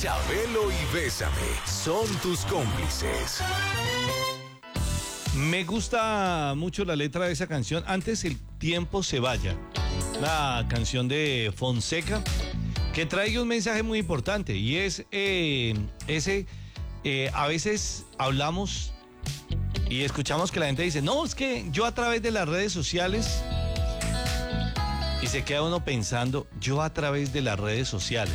Chabelo y Bésame son tus cómplices. Me gusta mucho la letra de esa canción, Antes el tiempo se vaya. La canción de Fonseca, que trae un mensaje muy importante, y es a veces hablamos y escuchamos que la gente dice, no, es que yo a través de las redes sociales, y se queda uno pensando, yo a través de las redes sociales.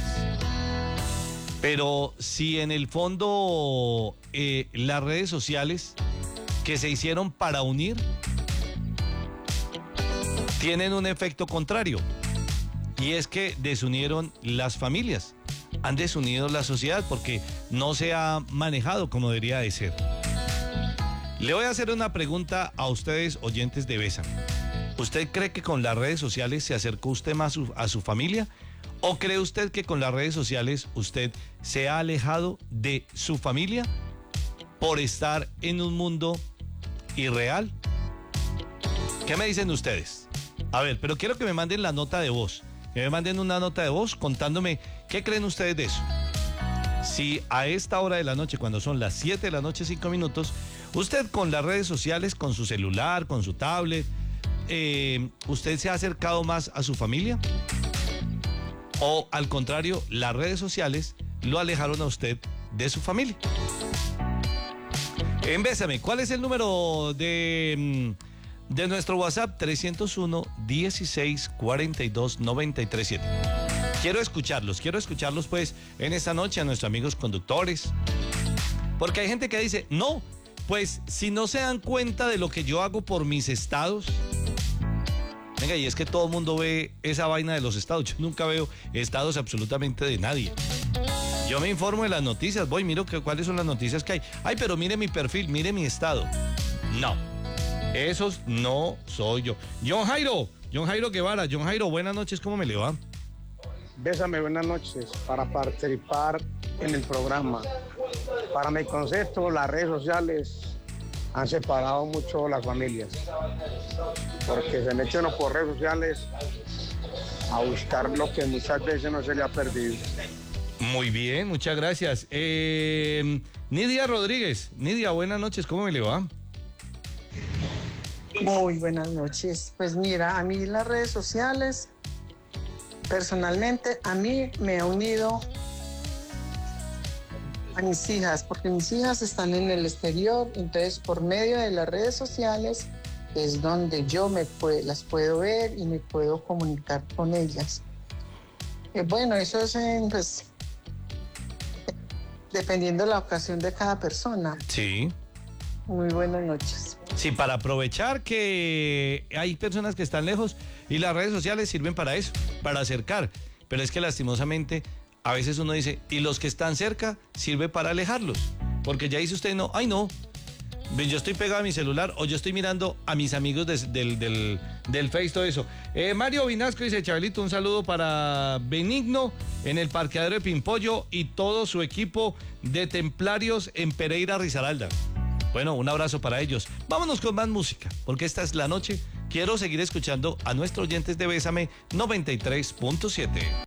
Pero si en el fondo las redes sociales que se hicieron para unir tienen un efecto contrario, y es que desunieron las familias, han desunido la sociedad porque no se ha manejado como debería de ser. Le voy a hacer una pregunta a ustedes, oyentes de Bésame. ¿Usted cree que con las redes sociales se acercó usted más a su familia? ¿O cree usted que con las redes sociales usted se ha alejado de su familia por estar en un mundo irreal? ¿Qué me dicen ustedes? A ver, pero quiero que me manden la nota de voz. Que me manden una nota de voz contándome qué creen ustedes de eso. Si a esta hora de la noche, cuando son las 7 de la noche, 5 minutos, usted con las redes sociales, con su celular, con su tablet, ¿usted se ha acercado más a su familia? ¿O al contrario, las redes sociales lo alejaron a usted de su familia? Bésame, ¿cuál es el número de nuestro WhatsApp? 301-1642-937. Quiero escucharlos pues en esta noche a nuestros amigos conductores. Porque hay gente que dice, no, pues si no se dan cuenta de lo que yo hago por mis estados. Venga, y es que todo el mundo ve esa vaina de los estados. Yo nunca veo estados absolutamente de nadie. Yo me informo de las noticias, miro cuáles son las noticias que hay. Ay, pero mire mi perfil, mire mi estado. No, esos no soy yo. John Jairo Guevara. John Jairo, buenas noches, ¿cómo me le va? Bésame, buenas noches, para participar en el programa. Para mi concepto, las redes sociales han separado mucho las familias, porque se meten por redes sociales a buscar lo que muchas veces no se le ha perdido. Muy bien, muchas gracias. Nidia Rodríguez. Nidia, buenas noches, ¿cómo me le va? Muy buenas noches. Pues mira, a mí las redes sociales, personalmente, a mí me ha unido a mis hijas, porque mis hijas están en el exterior, entonces por medio de las redes sociales es donde yo las puedo ver y me puedo comunicar con ellas. Bueno, eso es pues, dependiendo de la ocasión de cada persona. Sí. Muy buenas noches. Sí, para aprovechar que hay personas que están lejos y las redes sociales sirven para eso, para acercar. Pero es que lastimosamente a veces uno dice, y los que están cerca sirve para alejarlos. Porque ya dice usted, no, ay no, yo estoy pegado a mi celular o yo estoy mirando a mis amigos del Face, todo eso. Mario Vinasco dice, Chabelito, un saludo para Benigno en el parqueadero de Pimpollo y todo su equipo de templarios en Pereira, Risaralda. Bueno, un abrazo para ellos. Vámonos con más música, porque esta es la noche. Quiero seguir escuchando a nuestros oyentes de Bésame 93.7.